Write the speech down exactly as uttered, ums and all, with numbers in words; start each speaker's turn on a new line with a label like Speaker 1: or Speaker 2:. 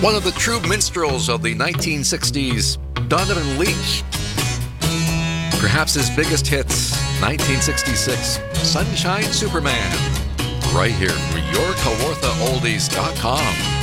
Speaker 1: One of the true minstrels of the nineteen sixties, Donovan Leitch. Perhaps his biggest hits, nineteen sixty-six, Sunshine Superman. Right here from your Kawartha Oldies dot com.